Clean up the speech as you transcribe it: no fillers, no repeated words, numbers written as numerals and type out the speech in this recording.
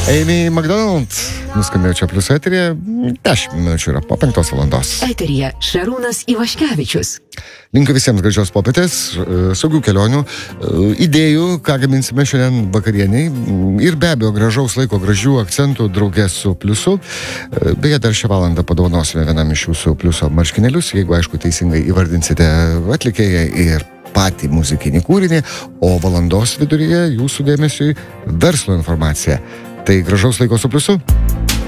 Amy McDonald nuskambėjo čia Plius eteryje, 10 minučių yra po 5 valandos. Eteryje Šarūnas Ivaškevičius. Linkiu visiems gražios popietės, saugių kelionių, idėjų, ką gaminsime šiandien vakarieniai ir be abejo gražaus laiko, gražių akcentų draugės su Pliusu. Beje, dar šią valandą padovanosime vienam iš jūsų Pliuso marškinėlius, jeigu aišku teisingai įvardinsite atlikėją ir patį muzikinį kūrinį, o valandos viduryje jūsų dėmesiui verslo informacija. Tai gražaus laiko su Pliusu.